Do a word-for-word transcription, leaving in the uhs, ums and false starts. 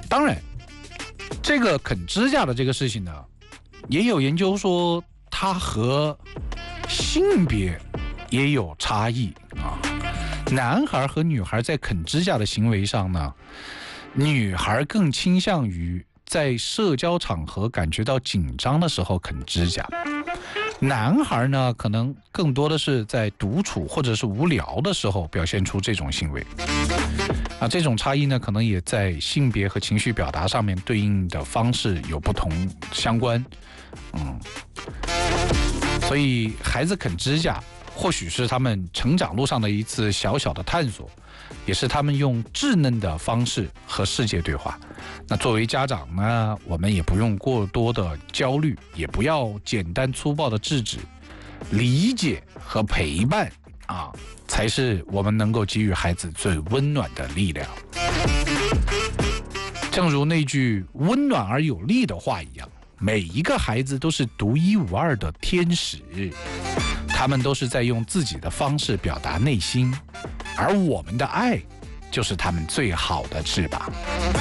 当然，这个啃指甲的这个事情呢，也有研究说它和性别也有差异啊。男孩和女孩在啃指甲的行为上呢，女孩更倾向于在社交场合感觉到紧张的时候啃指甲，男孩呢可能更多的是在独处或者是无聊的时候表现出这种行为。啊，这种差异呢，可能也在性别和情绪表达上面对应的方式有不同相关。嗯，所以孩子啃指甲，或许是他们成长路上的一次小小的探索，也是他们用稚嫩的方式和世界对话。那作为家长呢，我们也不用过多的焦虑，也不要简单粗暴的制止，理解和陪伴啊，才是我们能够给予孩子最温暖的力量。正如那句温暖而有力的话一样，每一个孩子都是独一无二的天使，他们都是在用自己的方式表达内心，而我们的爱就是他们最好的翅膀。